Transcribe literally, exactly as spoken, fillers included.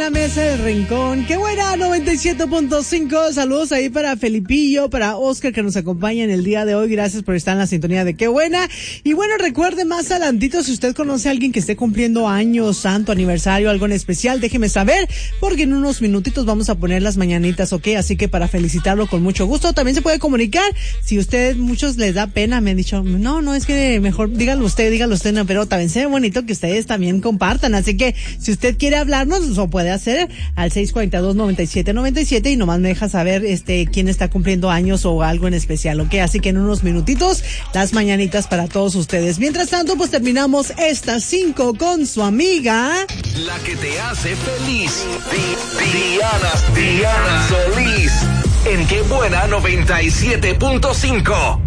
la mesa del rincón. ¡Qué buena! noventa y siete punto cinco. Saludos ahí para Felipillo, para Oscar que nos acompaña en el día de hoy. Gracias por estar en la sintonía de Qué buena. Y bueno, recuerde más adelantito, si usted conoce a alguien que esté cumpliendo años, santo, aniversario, algo en especial, déjeme saber, porque en unos minutitos vamos a poner las mañanitas, ¿ok? Así que para felicitarlo con mucho gusto. También se puede comunicar. Si usted, muchos les da pena, me han dicho, no, no, es que mejor dígalo usted, dígalo usted, no, pero también se ve bonito que ustedes también compartan. Así que si usted quiere hablarnos, lo puede hacer al seis cuatro dos, nueve siete nueve siete y nomás me deja saber este quién está cumpliendo años o algo en especial, ¿ok? Así que en unos minutitos, las mañanitas para todos ustedes. Mientras tanto, pues terminamos estas cinco con su amiga... La que te hace feliz. Di- Diana, Diana Solís. En Qué buena noventa y siete punto cinco.